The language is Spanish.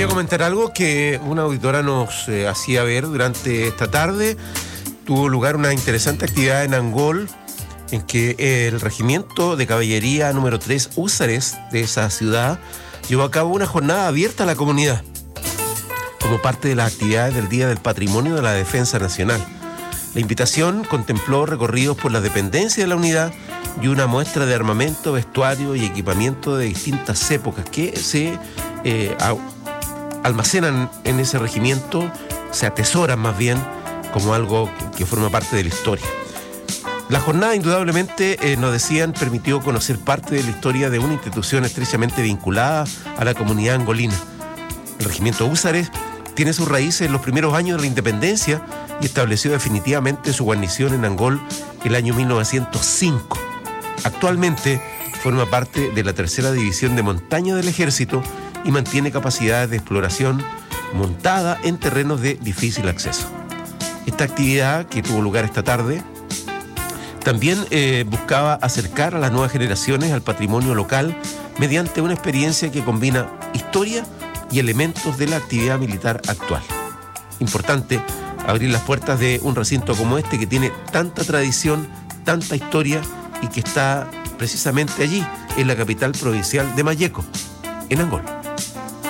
quería comentar algo que una auditora nos hacía ver durante esta tarde. Tuvo lugar una interesante actividad en Angol, en que el Regimiento de Caballería número 3 Húsares de esa ciudad llevó a cabo una jornada abierta a la comunidad, como parte de las actividades del Día del Patrimonio de la Defensa Nacional. La invitación contempló recorridos por las dependencias de la unidad y una muestra de armamento, vestuario y equipamiento de distintas épocas que se almacenan en ese regimiento, se atesoran más bien como algo que forma parte de la historia. La jornada, indudablemente, nos decían, permitió conocer parte de la historia de una institución estrechamente vinculada a la comunidad angolina. El Regimiento Húsares tiene sus raíces en los primeros años de la independencia y estableció definitivamente su guarnición en Angol el año 1905. Actualmente forma parte de la 3ª División de Montaña del Ejército y mantiene capacidades de exploración montada en terrenos de difícil acceso. Esta actividad, que tuvo lugar esta tarde, también buscaba acercar a las nuevas generaciones al patrimonio local mediante una experiencia que combina historia y elementos de la actividad militar actual. Importante abrir las puertas de un recinto como este, que tiene tanta tradición, tanta historia y que está precisamente allí, en la capital provincial de Malleco, en Angol.